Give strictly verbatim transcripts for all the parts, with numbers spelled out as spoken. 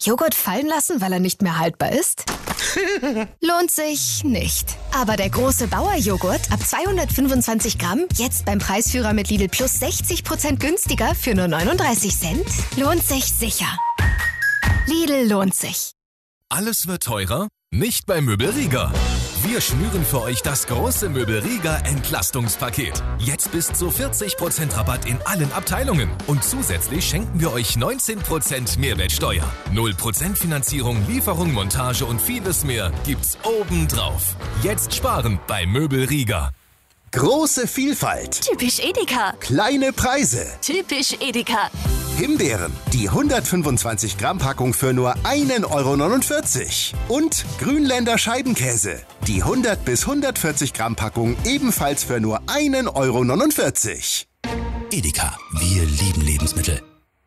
Joghurt fallen lassen, weil er nicht mehr haltbar ist? Lohnt sich nicht. Aber der große Bauer-Joghurt ab zweihundertfünfundzwanzig Gramm, jetzt beim Preisführer mit Lidl Plus sechzig Prozent günstiger für nur neununddreißig Cent, lohnt sich sicher. Lidl lohnt sich. Alles wird teurer? Nicht bei Möbel Rieger. Wir schnüren für euch das große Möbel Rieger Entlastungspaket. Jetzt bis zu vierzig Prozent Rabatt in allen Abteilungen. Und zusätzlich schenken wir euch neunzehn Prozent Mehrwertsteuer. null Prozent Finanzierung, Lieferung, Montage und vieles mehr gibt's obendrauf. Jetzt sparen bei Möbel Rieger. Große Vielfalt. Typisch Edeka. Kleine Preise. Typisch Edeka. Himbeeren, die hundertfünfundzwanzig Gramm Packung für nur ein Euro neunundvierzig. Und Grünländer Scheibenkäse, die hundert bis hundertvierzig Gramm Packung ebenfalls für nur ein Euro neunundvierzig. Edeka, wir lieben Lebensmittel.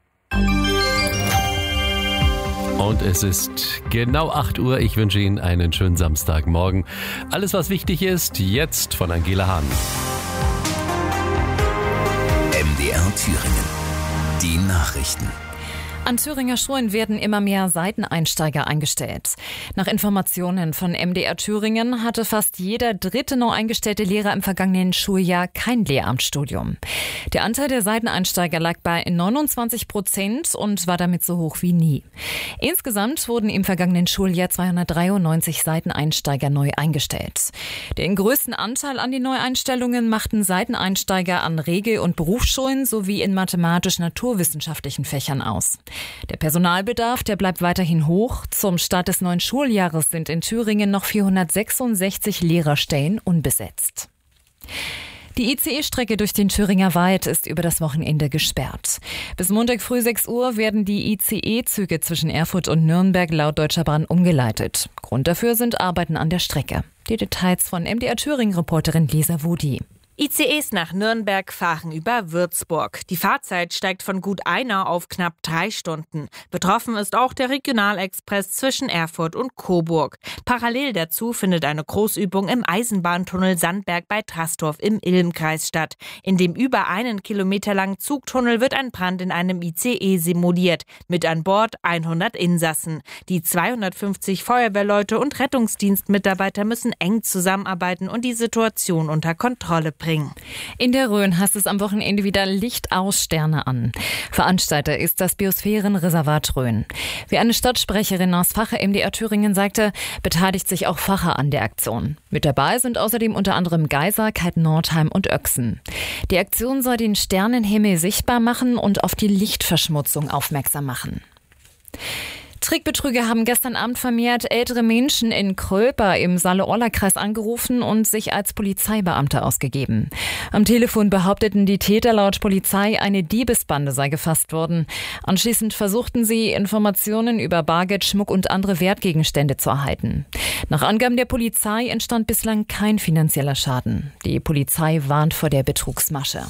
Und es ist genau acht Uhr. Ich wünsche Ihnen einen schönen Samstagmorgen. Alles, was wichtig ist, jetzt von Angela Hahn. M D R Thüringen. Die Nachrichten. An Thüringer Schulen werden immer mehr Seiteneinsteiger eingestellt. Nach Informationen von M D R Thüringen hatte fast jeder dritte neu eingestellte Lehrer im vergangenen Schuljahr kein Lehramtsstudium. Der Anteil der Seiteneinsteiger lag bei neunundzwanzig Prozent und war damit so hoch wie nie. Insgesamt wurden im vergangenen Schuljahr zweihundertdreiundneunzig Seiteneinsteiger neu eingestellt. Den größten Anteil an den Neueinstellungen machten Seiteneinsteiger an Regel- und Berufsschulen sowie in mathematisch-naturwissenschaftlichen Fächern aus. Der Personalbedarf, der bleibt weiterhin hoch. Zum Start des neuen Schuljahres sind in Thüringen noch vierhundertsechsundsechzig Lehrerstellen unbesetzt. Die I C E-Strecke durch den Thüringer Wald ist über das Wochenende gesperrt. Bis Montag früh sechs Uhr werden die I C E-Züge zwischen Erfurt und Nürnberg laut Deutscher Bahn umgeleitet. Grund dafür sind Arbeiten an der Strecke. Die Details von M D R Thüringen-Reporterin Lisa Wudi. I C Es nach Nürnberg fahren über Würzburg. Die Fahrzeit steigt von gut einer auf knapp drei Stunden. Betroffen ist auch der Regionalexpress zwischen Erfurt und Coburg. Parallel dazu findet eine Großübung im Eisenbahntunnel Sandberg bei Trastorf im Ilm-Kreis statt. In dem über einen Kilometer langen Zugtunnel wird ein Brand in einem I C E simuliert. Mit an Bord hundert Insassen. Die zweihundertfünfzig Feuerwehrleute und Rettungsdienstmitarbeiter müssen eng zusammenarbeiten und die Situation unter Kontrolle bringen. In der Rhön heißt es am Wochenende wieder Licht aus, Sterne an. Veranstalter ist das Biosphärenreservat Rhön. Wie eine Stadtsprecherin aus Vache M D R Thüringen sagte, beteiligt sich auch Vache an der Aktion. Mit dabei sind außerdem unter anderem Geisa, Kaltnordheim und Öchsen. Die Aktion soll den Sternenhimmel sichtbar machen und auf die Lichtverschmutzung aufmerksam machen. Trickbetrüger haben gestern Abend vermehrt ältere Menschen in Krölper im Saale-Orla-Kreis angerufen und sich als Polizeibeamte ausgegeben. Am Telefon behaupteten die Täter laut Polizei, eine Diebesbande sei gefasst worden. Anschließend versuchten sie, Informationen über Bargeld, Schmuck und andere Wertgegenstände zu erhalten. Nach Angaben der Polizei entstand bislang kein finanzieller Schaden. Die Polizei warnt vor der Betrugsmasche.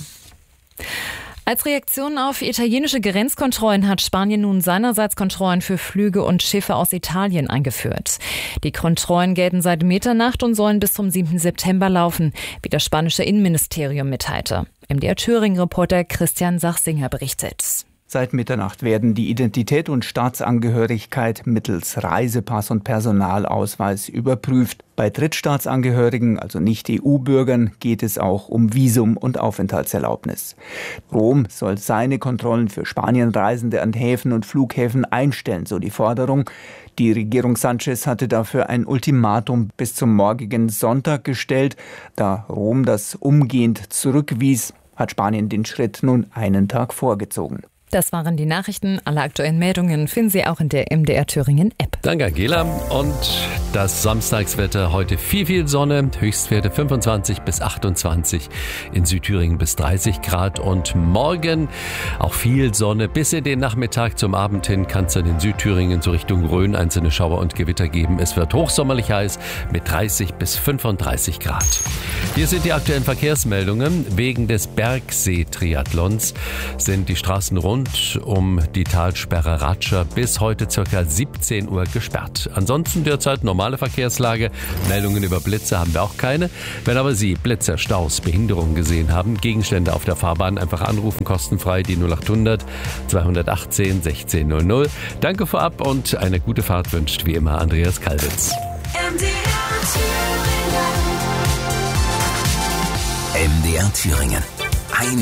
Als Reaktion auf italienische Grenzkontrollen hat Spanien nun seinerseits Kontrollen für Flüge und Schiffe aus Italien eingeführt. Die Kontrollen gelten seit Mitternacht und sollen bis zum siebten September laufen, wie das spanische Innenministerium mitteilte. M D R Thüringen-Reporter Christian Sachsinger berichtet. Seit Mitternacht werden die Identität und Staatsangehörigkeit mittels Reisepass und Personalausweis überprüft. Bei Drittstaatsangehörigen, also Nicht-E U-Bürgern, geht es auch um Visum und Aufenthaltserlaubnis. Rom soll seine Kontrollen für Spanienreisende an Häfen und Flughäfen einstellen, so die Forderung. Die Regierung Sanchez hatte dafür ein Ultimatum bis zum morgigen Sonntag gestellt. Da Rom das umgehend zurückwies, hat Spanien den Schritt nun einen Tag vorgezogen. Das waren die Nachrichten. Alle aktuellen Meldungen finden Sie auch in der M D R Thüringen App. Danke, Angela. Und das Samstagswetter heute viel, viel Sonne. Höchstwerte fünfundzwanzig bis achtundzwanzig. In Südthüringen bis dreißig Grad. Und morgen auch viel Sonne. Bis in den Nachmittag zum Abend hin kann es dann in Südthüringen so Richtung Rhön einzelne Schauer und Gewitter geben. Es wird hochsommerlich heiß mit dreißig bis fünfunddreißig Grad. Hier sind die aktuellen Verkehrsmeldungen. Wegen des Bergsee-Triathlons sind die Straßen rund rund um die Talsperre Ratscher bis heute ca. siebzehn Uhr gesperrt. Ansonsten derzeit normale Verkehrslage. Meldungen über Blitze haben wir auch keine. Wenn aber Sie Blitze, Staus, Behinderungen gesehen haben, Gegenstände auf der Fahrbahn, einfach anrufen, kostenfrei die null acht hundert zweihundertachtzehn sechzehn null null. Danke vorab und eine gute Fahrt wünscht wie immer Andreas Kalwitz. M D R Thüringen. Ein